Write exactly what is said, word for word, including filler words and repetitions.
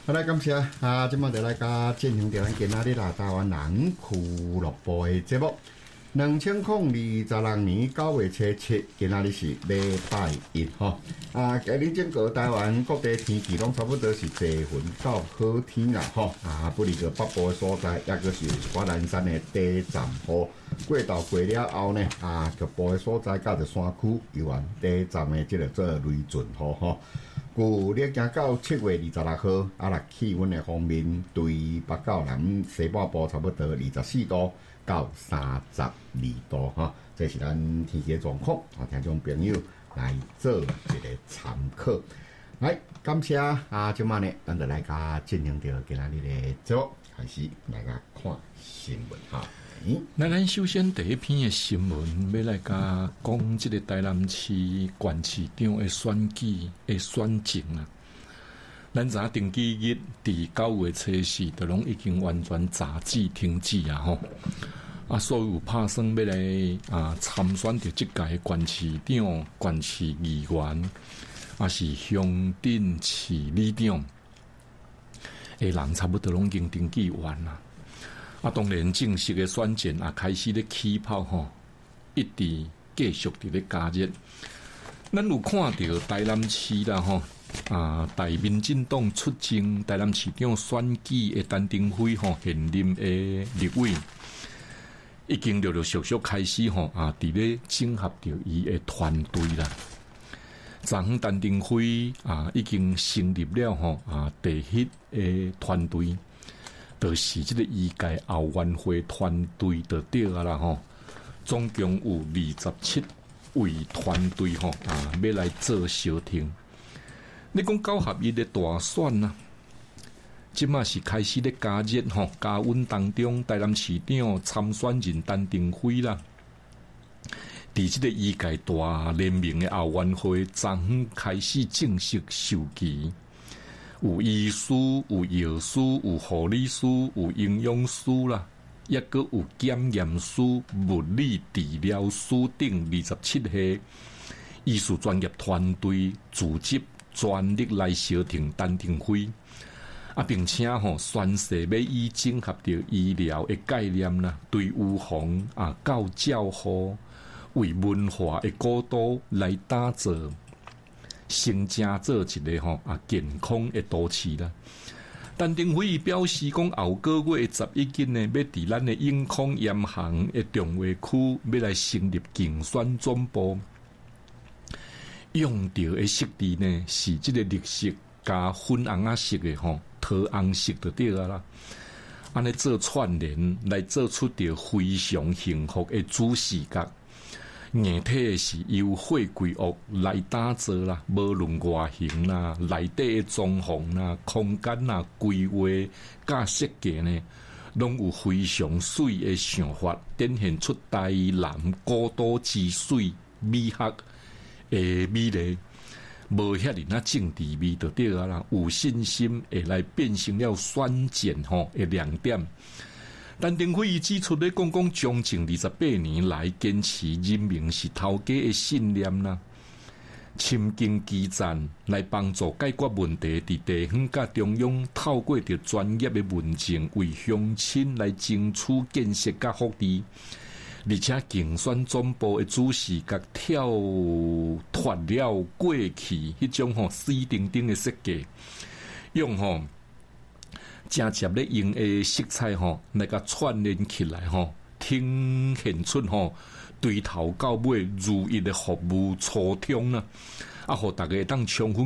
好来，感谢啊！今麦就来甲进行着咱今仔日啦，台湾人俱乐部的节目。两千零二十六年九月初七，今仔日是礼拜一吼。啊，今日整个台湾各地天气拢差不多是多云到好天啦吼。啊，不离个北部的所在，抑个是华南山的低阵雨。过到过了后呢，啊，局部的所在，甲着山区有完低阵的即个做雷阵雨吼。故咧行到七月二十六号，啊，啦气温的方面，对北到南西半部差不多二十四度到三十二度哈，这是咱天气的状况，啊，听众朋友来做一个参考。来，感谢啊，今晚呢，咱就来甲进行着今仔日的节目，开始来甲看新闻哈。 那咱首先第一篇的新闻，要来甲讲这个台南市县市长的选举的选情啊。咱知影登记日伫九月初四，就拢已经完全暂止停止啊吼。啊，所有拍算要来啊参选着即届县市长、县市议员，啊是乡镇市里长的人，差不多拢已经登记完啦。啊，当然正式的选战也开始咧起跑吼，一直继续伫咧加热。咱有看到台南市啦吼，啊，大民进党出征台南市长选举的陈登辉吼现任的立委，已经陆陆续续开始吼啊，伫咧整合着伊的团队啦。昨昏陈登辉啊，已经成立了吼啊，第一个团队。就是这个医界后援会团队就对啊啦吼，总共有二十七位团队吼啊，要来做小听。你讲九合一的大选啊，即马是开始咧加热吼，加温当中，台南市长参选人陈登辉啦，伫即个医界大联盟的后援会，昨昏开始正式授旗。有医师、有药师、有护理师、有营养师啦，抑个有检验师、物理治疗师等二十七个医术专业团队组织，全力来小听陈登辉啊，并且吼宣誓要以整合着医疗的概念啦，对预防啊到照护，为文化的高度来打造。成正做一个吼啊健康的都市啦。陈登辉表示讲，后个月十一日呢，要伫咱的永康盐行的中华区，要来成立竞选总部。用到的色地呢，是这个绿色加粉红啊色的吼，桃红色就对啊啦。安尼做串联来做出着非常幸福的主视觉。硬体是由货柜屋来打造啦，无论外形啦、内底的装潢啦、空间啦、规划甲设计呢，拢有非常水的想法，展现出台南古都之水美学的美丽，无遐尼那政治味就对啊啦，有信心会来变成了选战吼的亮点。陈登辉指出咧，讲讲将近二十八年来坚持人民是头家的信念啦，亲近基层来帮助解决问题，伫地方甲中央透过着专业的文政为乡亲来争取建设甲福利，而且竞选总部的主视觉跳脱了过去迄种吼死顶顶的设计，用吼。正接咧用的色彩吼，来甲串联起来吼，呈现出吼对头到尾如一的服务初衷啦，啊，互大家当充分